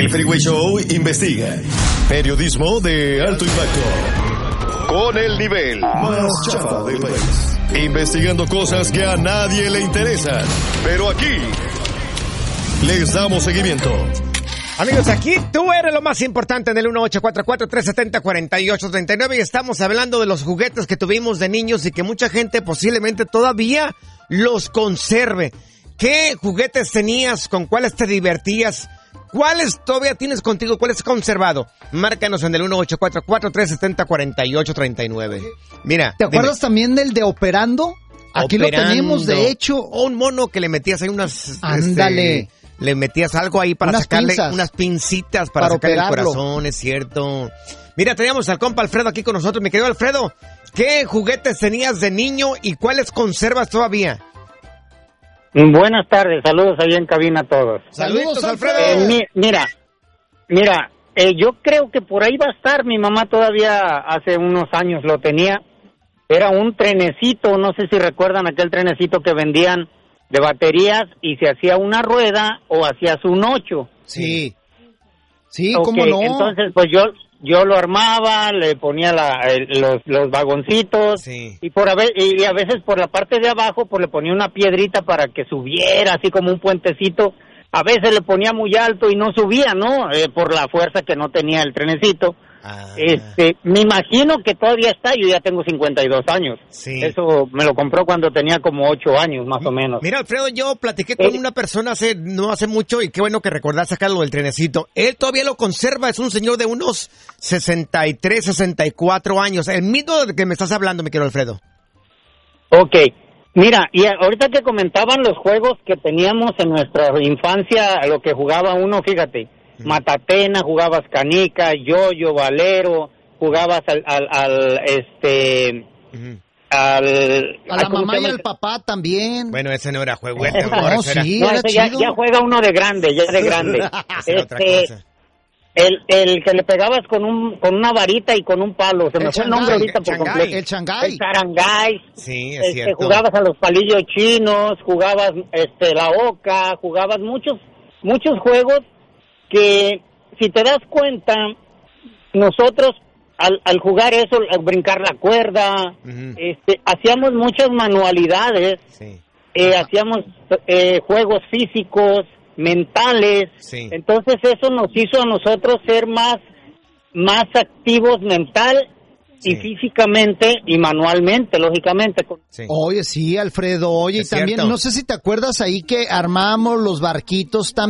El Freeway Show investiga. Periodismo de alto impacto. Con el nivel más chafa del país. Investigando cosas que a nadie le interesan. Pero aquí les damos seguimiento. Amigos, aquí tú eres lo más importante en el 1844-370-4839 y estamos hablando de los juguetes que tuvimos de niños y que mucha gente posiblemente todavía los conserve. ¿Qué juguetes tenías? ¿Con cuáles te divertías? ¿Cuáles todavía tienes contigo? ¿Cuáles has conservado? Márcanos en el 1844-370-4839. Mira. ¿Te acuerdas también del de Operando? Aquí lo tenemos, de hecho. O un mono que le metías ahí unas... Ándale. Le metías algo ahí para sacarle pinzas. Unas pincitas para sacarle el corazón, es cierto. Mira, teníamos al compa Alfredo aquí con nosotros. Mi querido Alfredo, ¿qué juguetes tenías de niño y cuáles conservas todavía? Buenas tardes, saludos ahí en cabina a todos. Saludos, Alfredo. Mira, yo creo que por ahí va a estar. Mi mamá todavía hace unos años lo tenía. Era un trenecito, no sé si recuerdan aquel trenecito que vendían de baterías y se hacía una rueda o hacías un 8. Sí, okay, cómo no. Entonces, pues yo lo armaba, le ponía los vagoncitos, sí. y a veces por la parte de abajo pues le ponía una piedrita para que subiera, así como un puentecito. A veces le ponía muy alto y no subía, ¿no? Por la fuerza que no tenía el trenecito. Me imagino que todavía está. Yo ya tengo 52 años. Sí. Eso me lo compró cuando tenía como 8 años, más o menos. Mira, Alfredo, yo platiqué con una persona no hace mucho, y qué bueno que recordás acá lo del trenecito. Él todavía lo conserva, es un señor de unos 63, 64 años. El mismo de que me estás hablando, mi querido Alfredo. Ok. Mira, y ahorita que comentaban los juegos que teníamos en nuestra infancia, lo que jugaba uno, fíjate, matatena, jugabas canica, yoyo, valero, jugabas a la mamá y al papá también. Bueno, ese no era juego. Ya juega uno de grande, ya de grande. El que le pegabas con una varita y con un palo, se me fue el nombre ahorita por completo. El Shanghái. El Sarangay. Sí, es cierto. Jugabas a los palillos chinos, jugabas la oca, jugabas muchos juegos que, si te das cuenta, nosotros al jugar eso, al brincar la cuerda, hacíamos muchas manualidades, sí. Hacíamos juegos físicos, mentales, sí. Entonces eso nos hizo a nosotros ser más activos mental y físicamente y manualmente, lógicamente. Sí. Oye, sí, Alfredo, y también, no sé si te acuerdas ahí que armábamos los barquitos también.